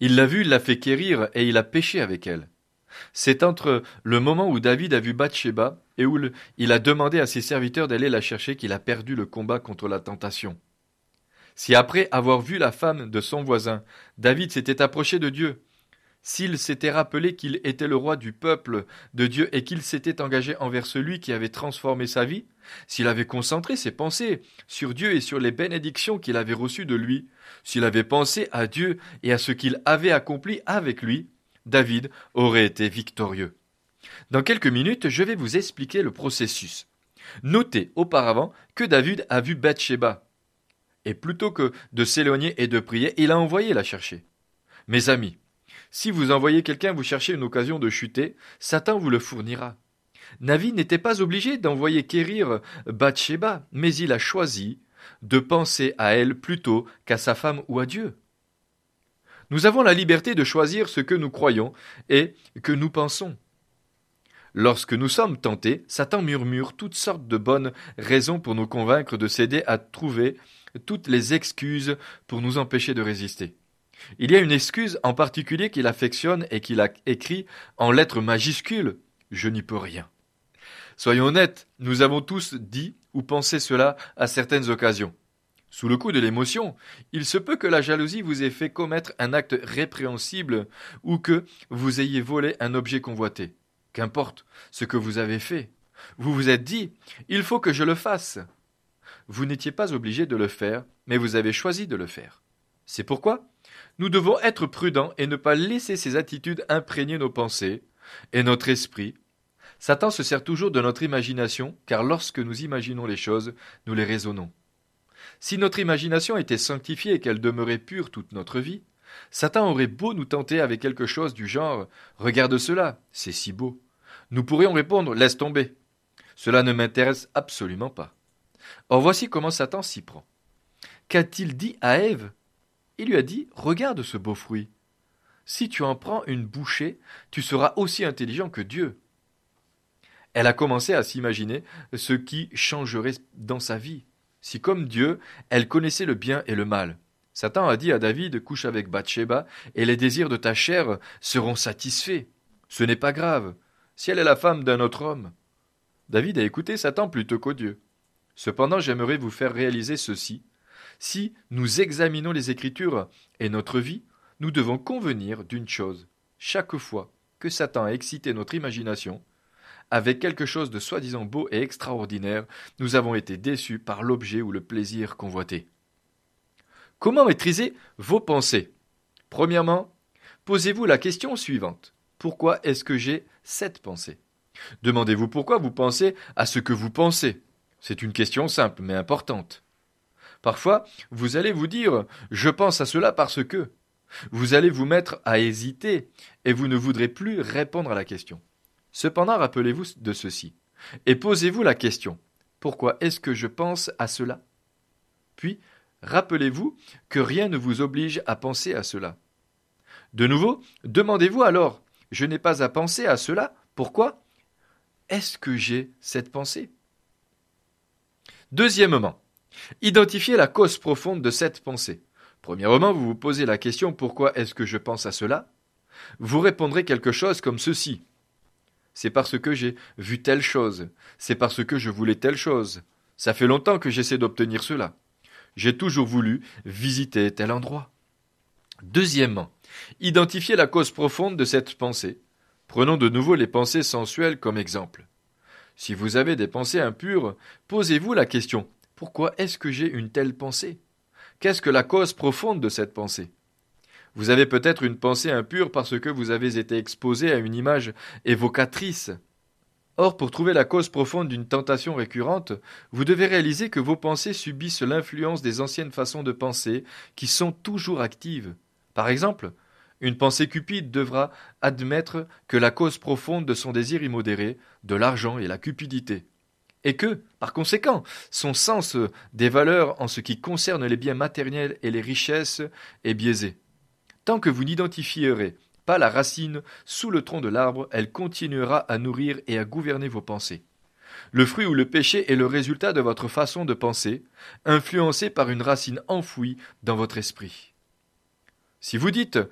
Il l'a vue, il l'a fait quérir et il a péché avec elle. C'est entre le moment où David a vu Bathsheba et où il a demandé à ses serviteurs d'aller la chercher qu'il a perdu le combat contre la tentation. Si après avoir vu la femme de son voisin, David s'était approché de Dieu, s'il s'était rappelé qu'il était le roi du peuple de Dieu et qu'il s'était engagé envers celui qui avait transformé sa vie, s'il avait concentré ses pensées sur Dieu et sur les bénédictions qu'il avait reçues de lui, s'il avait pensé à Dieu et à ce qu'il avait accompli avec lui, David aurait été victorieux. Dans quelques minutes, je vais vous expliquer le processus. Notez auparavant que David a vu Bathsheba. Et plutôt que de s'éloigner et de prier, il a envoyé la chercher. Mes amis, si vous envoyez quelqu'un vous chercher une occasion de chuter, Satan vous le fournira. David n'était pas obligé d'envoyer quérir Bathsheba, mais il a choisi de penser à elle plutôt qu'à sa femme ou à Dieu. Nous avons la liberté de choisir ce que nous croyons et que nous pensons. Lorsque nous sommes tentés, Satan murmure toutes sortes de bonnes raisons pour nous convaincre de céder à trouver toutes les excuses pour nous empêcher de résister. Il y a une excuse en particulier qu'il affectionne et qu'il a écrit en lettres majuscules. Je n'y peux rien. Soyons honnêtes, nous avons tous dit ou pensé cela à certaines occasions. Sous le coup de l'émotion, il se peut que la jalousie vous ait fait commettre un acte répréhensible ou que vous ayez volé un objet convoité. Qu'importe ce que vous avez fait. Vous vous êtes dit, il faut que je le fasse. Vous n'étiez pas obligé de le faire, mais vous avez choisi de le faire. C'est pourquoi nous devons être prudents et ne pas laisser ces attitudes imprégner nos pensées et notre esprit. Satan se sert toujours de notre imagination, car lorsque nous imaginons les choses, nous les raisonnons. Si notre imagination était sanctifiée et qu'elle demeurait pure toute notre vie, Satan aurait beau nous tenter avec quelque chose du genre « Regarde cela, c'est si beau ». Nous pourrions répondre « Laisse tomber ». Cela ne m'intéresse absolument pas. Or voici comment Satan s'y prend. Qu'a-t-il dit à Ève ? Il lui a dit « Regarde ce beau fruit. Si tu en prends une bouchée, tu seras aussi intelligent que Dieu. » Elle a commencé à s'imaginer ce qui changerait dans sa vie. Si comme Dieu, elle connaissait le bien et le mal. Satan a dit à David, couche avec Bathsheba, et les désirs de ta chair seront satisfaits. Ce n'est pas grave, si elle est la femme d'un autre homme. David a écouté Satan plutôt qu'au Dieu. Cependant, j'aimerais vous faire réaliser ceci. Si nous examinons les Écritures et notre vie, nous devons convenir d'une chose. Chaque fois que Satan a excité notre imagination, avec quelque chose de soi-disant beau et extraordinaire, nous avons été déçus par l'objet ou le plaisir convoité. Comment maîtriser vos pensées ? Premièrement, posez-vous la question suivante. Pourquoi est-ce que j'ai cette pensée ? Demandez-vous pourquoi vous pensez à ce que vous pensez. C'est une question simple mais importante. Parfois, vous allez vous dire « je pense à cela parce que ». Vous allez vous mettre à hésiter et vous ne voudrez plus répondre à la question. Cependant, rappelez-vous de ceci et posez-vous la question « pourquoi est-ce que je pense à cela ?» Puis, rappelez-vous que rien ne vous oblige à penser à cela. De nouveau, demandez-vous alors « je n'ai pas à penser à cela, pourquoi est-ce que j'ai cette pensée ?» Deuxièmement, identifiez la cause profonde de cette pensée. Premièrement, vous vous posez la question « pourquoi est-ce que je pense à cela ?» Vous répondrez quelque chose comme ceci. C'est parce que j'ai vu telle chose. C'est parce que je voulais telle chose. Ça fait longtemps que j'essaie d'obtenir cela. J'ai toujours voulu visiter tel endroit. Deuxièmement, identifiez la cause profonde de cette pensée. Prenons de nouveau les pensées sensuelles comme exemple. Si vous avez des pensées impures, posez-vous la question « pourquoi est-ce que j'ai une telle pensée ?» Qu'est-ce que la cause profonde de cette pensée ? Vous avez peut-être une pensée impure parce que vous avez été exposé à une image évocatrice. Or, pour trouver la cause profonde d'une tentation récurrente, vous devez réaliser que vos pensées subissent l'influence des anciennes façons de penser qui sont toujours actives. Par exemple, une pensée cupide devra admettre que la cause profonde de son désir immodéré, de l'argent et la cupidité, et que, par conséquent, son sens des valeurs en ce qui concerne les biens matériels et les richesses est biaisé. Tant que vous n'identifierez pas la racine sous le tronc de l'arbre, elle continuera à nourrir et à gouverner vos pensées. Le fruit ou le péché est le résultat de votre façon de penser, influencé par une racine enfouie dans votre esprit. Si vous dites